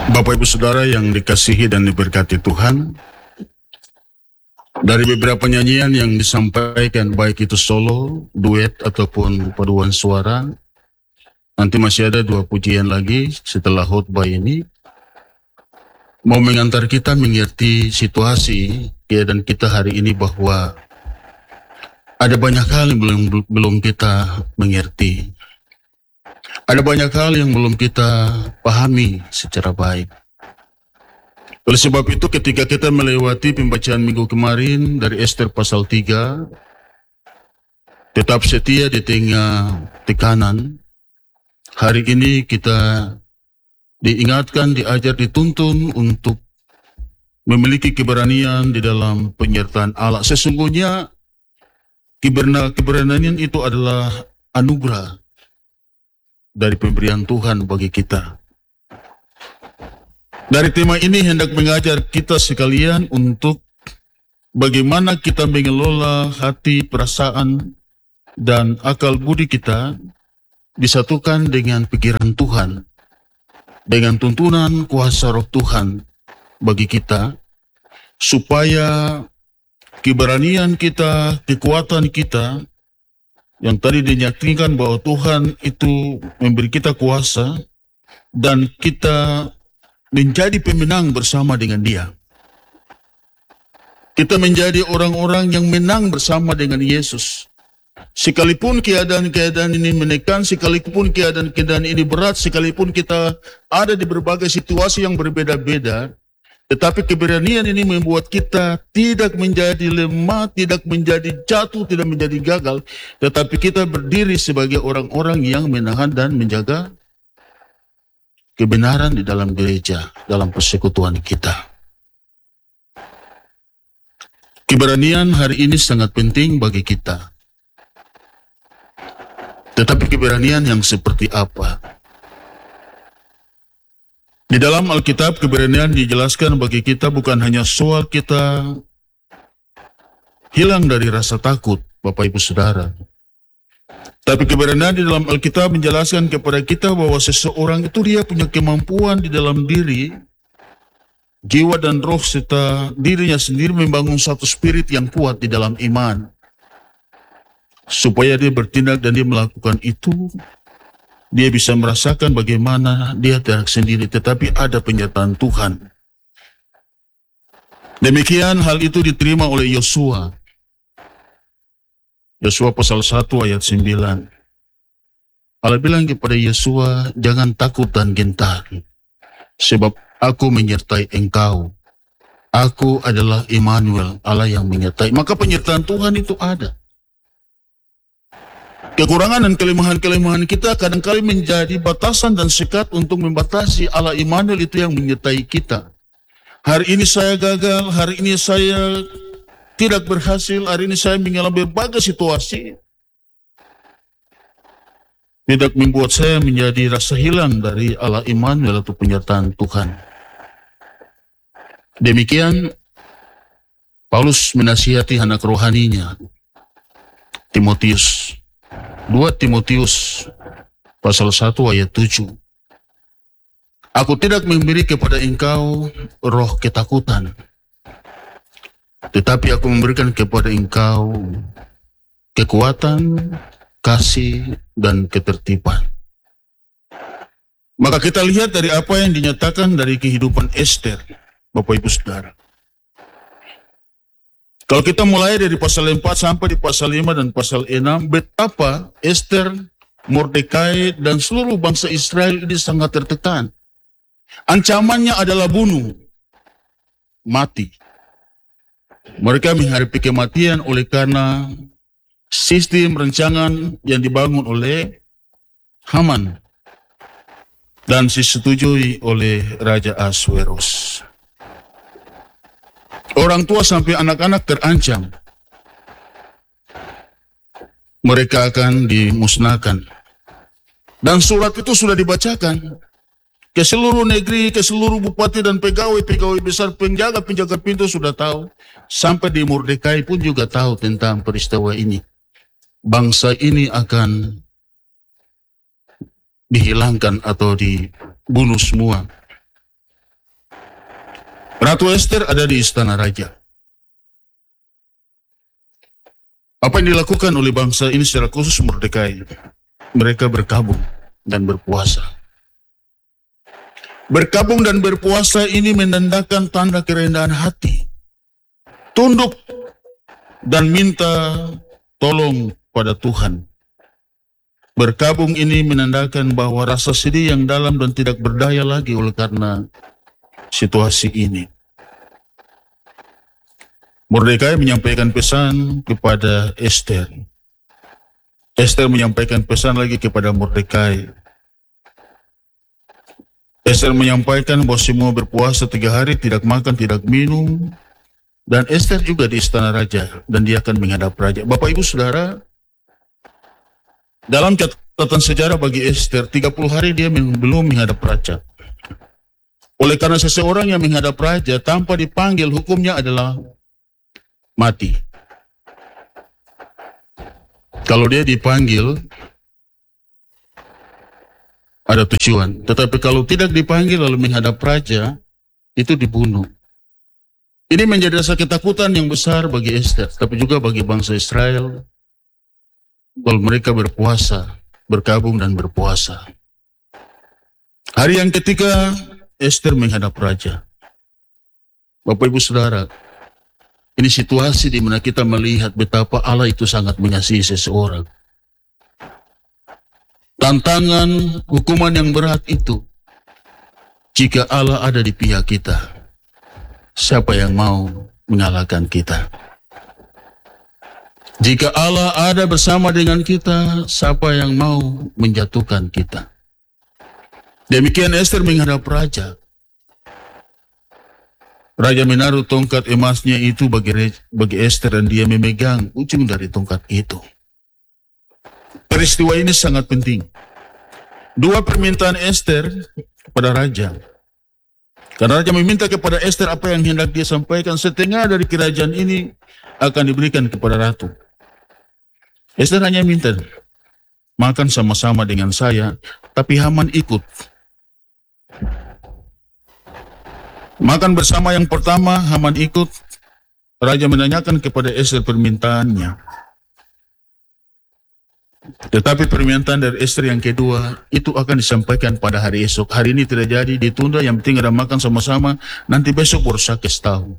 Bapak Ibu Saudara yang dikasihi dan diberkati Tuhan, dari beberapa nyanyian yang disampaikan, baik itu solo, duet, ataupun paduan suara, nanti masih ada 2 pujian lagi setelah khotbah ini, mau mengantar kita mengerti situasi keadaan kita hari ini, bahwa ada banyak hal yang belum kita mengerti. Ada banyak hal yang belum kita pahami secara baik. Oleh sebab itu, ketika kita melewati pembacaan minggu kemarin dari Ester pasal 3, tetap setia di tengah tekanan, hari ini kita diingatkan, diajar, dituntun untuk memiliki keberanian di dalam penyertaan Allah. Sesungguhnya keberanian itu adalah anugerah dari pemberian Tuhan bagi kita. Dari tema ini hendak mengajar kita sekalian untuk bagaimana kita mengelola hati, perasaan, dan akal budi kita disatukan dengan pikiran Tuhan, dengan tuntunan kuasa roh Tuhan bagi kita, supaya keberanian kita, kekuatan kita, yang tadi dinyatakan bahwa Tuhan itu memberi kita kuasa dan kita menjadi pemenang bersama dengan Dia. Kita menjadi orang-orang yang menang bersama dengan Yesus. Sekalipun keadaan-keadaan ini menekan, sekalipun keadaan-keadaan ini berat, sekalipun kita ada di berbagai situasi yang berbeda-beda, tetapi keberanian ini membuat kita tidak menjadi lemah, tidak menjadi jatuh, tidak menjadi gagal, tetapi kita berdiri sebagai orang-orang yang menahan dan menjaga kebenaran di dalam gereja, dalam persekutuan kita. Keberanian hari ini sangat penting bagi kita. Tetapi keberanian yang seperti apa? Di dalam Alkitab, keberanian dijelaskan bagi kita bukan hanya soal kita hilang dari rasa takut, Bapak Ibu Saudara. Tapi keberanian di dalam Alkitab menjelaskan kepada kita bahwa seseorang itu dia punya kemampuan di dalam diri, jiwa dan roh serta dirinya sendiri membangun satu spirit yang kuat di dalam iman. Supaya dia bertindak dan dia melakukan itu, dia bisa merasakan bagaimana dia tidak sendiri, tetapi ada penyertaan Tuhan. Demikian hal itu diterima oleh Yosua. Yosua pasal 1 ayat 9. Allah bilang kepada Yosua, jangan takut dan gentar, sebab aku menyertai engkau. Aku adalah Immanuel, Allah yang menyertai. Maka penyertaan Tuhan itu ada. Kekurangan dan kelemahan-kelemahan kita kadang-kali menjadi batasan dan sekat untuk membatasi Allah Immanuel itu yang menyertai kita. Hari ini saya gagal, hari ini saya tidak berhasil, hari ini saya mengalami berbagai situasi. Tidak membuat saya menjadi rasa hilang dari Allah Immanuel atau penyertaan Tuhan. Demikian Paulus menasihati anak rohaninya, Timotius. 2 Timotius pasal 1 ayat 7. Aku tidak memberi kepada engkau roh ketakutan, tetapi aku memberikan kepada engkau kekuatan, kasih, dan ketertiban. Maka kita lihat dari apa yang dinyatakan dari kehidupan Ester, Bapak Ibu Saudara. Kalau kita mulai dari pasal 4 sampai di pasal 5 dan pasal 6, betapa Ester, Mordekai, dan seluruh bangsa Israel ini sangat tertekan. Ancamannya adalah bunuh, mati. Mereka menghadapi kematian oleh karena sistem rancangan yang dibangun oleh Haman dan disetujui oleh Raja Ahasweros. Orang tua sampai anak-anak terancam. Mereka akan dimusnahkan. Dan surat itu sudah dibacakan ke seluruh negeri, ke seluruh bupati dan pegawai-pegawai besar, penjaga-penjaga pintu sudah tahu. Sampai di Mordekai pun juga tahu tentang peristiwa ini. Bangsa ini akan dihilangkan atau dibunuh semua. Ratu Esther ada di istana raja. Apa yang dilakukan oleh bangsa ini secara khusus Mordekai? Mereka berkabung dan berpuasa. Berkabung dan berpuasa ini menandakan tanda kerendahan hati. Tunduk dan minta tolong pada Tuhan. Berkabung ini menandakan bahwa rasa sedih yang dalam dan tidak berdaya lagi oleh karena situasi ini. Mordekai menyampaikan pesan kepada Esther. Esther menyampaikan pesan lagi kepada Mordekai. Esther menyampaikan bahwa semua berpuasa 3 hari, tidak makan, tidak minum. Dan Esther juga di istana raja, dan dia akan menghadap raja. Bapak Ibu Saudara, dalam catatan sejarah bagi Esther, 30 hari dia belum menghadap raja. Oleh karena seseorang yang menghadap raja tanpa dipanggil, hukumnya adalah mati. Kalau dia dipanggil, ada tujuan. Tetapi kalau tidak dipanggil lalu menghadap raja, itu dibunuh. Ini menjadi rasa ketakutan yang besar bagi Esther, tapi juga bagi bangsa Israel. Kalau mereka berpuasa, berkabung dan berpuasa. Hari yang ketiga, Esther menghadap raja. Bapak Ibu Saudara, ini situasi di mana kita melihat betapa Allah itu sangat mengasihi seseorang. Tantangan hukuman yang berat itu, jika Allah ada di pihak kita, siapa yang mau mengalahkan kita? Jika Allah ada bersama dengan kita, siapa yang mau menjatuhkan kita? Demikian Esther menghadap raja. Raja menaruh tongkat emasnya itu bagi Esther dan dia memegang ujung dari tongkat itu. Peristiwa ini sangat penting. 2 permintaan Esther kepada raja. Karena raja meminta kepada Esther apa yang hendak dia sampaikan, setengah dari kerajaan ini akan diberikan kepada ratu. Esther hanya minta, makan sama-sama dengan saya, tapi Haman ikut. Makan bersama yang pertama, Haman ikut. Raja menanyakan kepada Esther permintaannya. Tetapi permintaan dari Esther yang kedua itu akan disampaikan pada hari esok. Hari ini tidak jadi, ditunda, yang penting ada makan sama-sama, nanti besok baru saya kasih tahu.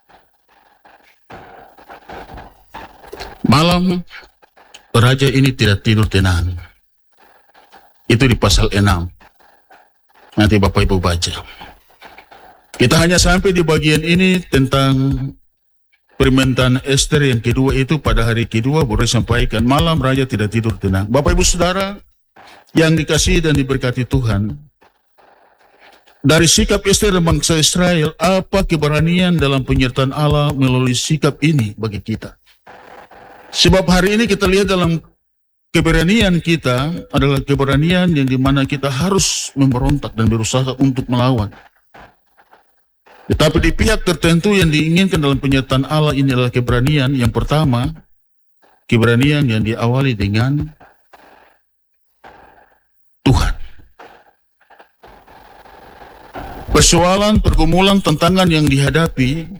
Malam, raja ini tidak tidur tenang. Itu di pasal 6. Nanti Bapak Ibu baca. Kita hanya sampai di bagian ini tentang permintaan Esther yang kedua itu pada hari kedua baru disampaikan. Malam raja tidak tidur tenang. Bapak Ibu Saudara yang dikasihi dan diberkati Tuhan, dari sikap Esther dan bangsa Israel, apa keberanian dalam penyertaan Allah melalui sikap ini bagi kita? Sebab hari ini kita lihat dalam keberanian kita adalah keberanian yang dimana kita harus memberontak dan berusaha untuk melawan. Tetapi di pihak tertentu yang diinginkan dalam penyertaan Allah ini adalah keberanian. Yang pertama, keberanian yang diawali dengan Tuhan. Persoalan, pergumulan, tantangan yang dihadapi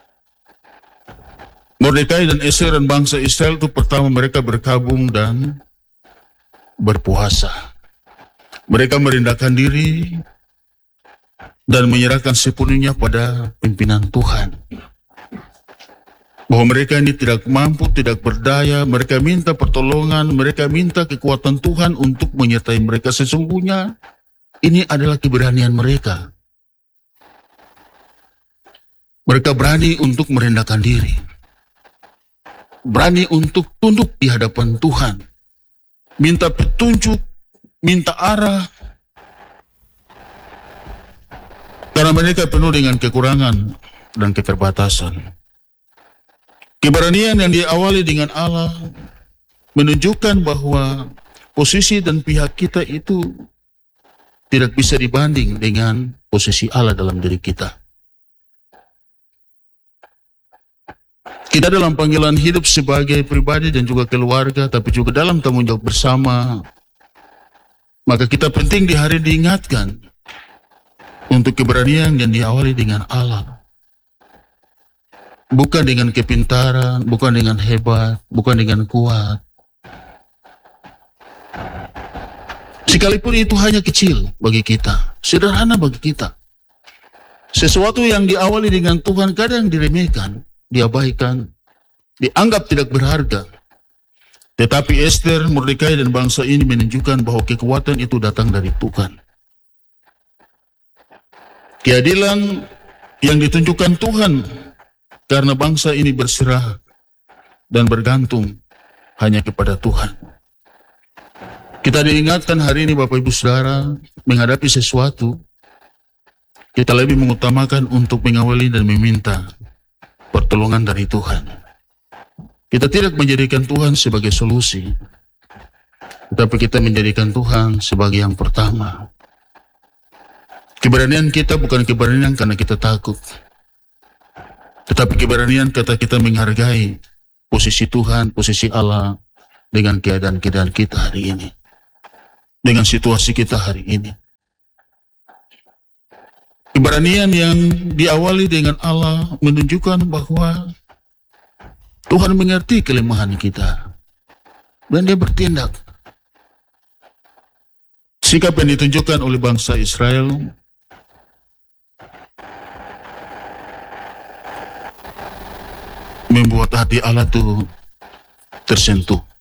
Mordekai dan Esther dan bangsa Israel itu, pertama mereka berkabung dan berpuasa. Mereka merendahkan diri dan menyerahkan sepenuhnya pada pimpinan Tuhan. Bahwa mereka ini tidak mampu, tidak berdaya, mereka minta pertolongan, mereka minta kekuatan Tuhan untuk menyertai mereka. Sesungguhnya ini adalah keberanian mereka. Mereka berani untuk merendahkan diri, berani untuk tunduk di hadapan Tuhan, minta petunjuk, minta arah, karena mereka penuh dengan kekurangan dan keterbatasan. Keberanian yang diawali dengan Allah menunjukkan bahwa posisi dan pihak kita itu tidak bisa dibanding dengan posisi Allah dalam diri kita. Kita dalam panggilan hidup sebagai pribadi dan juga keluarga, tapi juga dalam tanggung jawab bersama, maka kita penting di hari diingatkan untuk keberanian yang diawali dengan Allah. bukan dengan kepintaran, bukan dengan hebat, bukan dengan kuat. Sekalipun itu hanya kecil bagi kita, sederhana bagi kita. Sesuatu yang diawali dengan Tuhan kadang diremehkan, diabaikan, dianggap tidak berharga. Tetapi Esther, Mordekai, dan bangsa ini menunjukkan bahwa kekuatan itu datang dari Tuhan. Keadilan yang ditunjukkan Tuhan karena bangsa ini berserah dan bergantung hanya kepada Tuhan. Kita diingatkan hari ini Bapak Ibu Saudara, menghadapi sesuatu, kita lebih mengutamakan untuk mengawali dan meminta pertolongan dari Tuhan. Kita tidak menjadikan Tuhan sebagai solusi, tetapi kita menjadikan Tuhan sebagai yang pertama. Keberanian kita bukan keberanian karena kita takut, tetapi keberanian kata kita menghargai posisi Tuhan, posisi Allah dengan keadaan-keadaan kita hari ini, dengan situasi kita hari ini. Keberanian yang diawali dengan Allah menunjukkan bahwa Tuhan mengerti kelemahan kita dan Dia bertindak. Sikap yang ditunjukkan oleh bangsa Israel membuat hati Allah itu tersentuh.